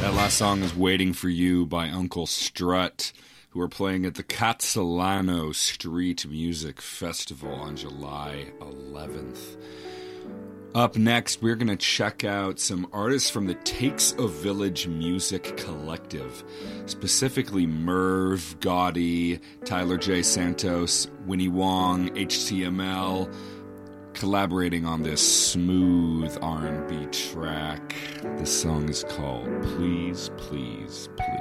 That last song is Waiting for You by Uncle Strut, who are playing at the Catalano Street Music Festival on July 11th. Up next, we're going to check out some artists from the Takes a Village Music Collective, specifically Merv, Gotti, Tyler J. Santos, Winnie Wong, HTML, collaborating on this smooth R&B track. This song is called Please, Please, Please.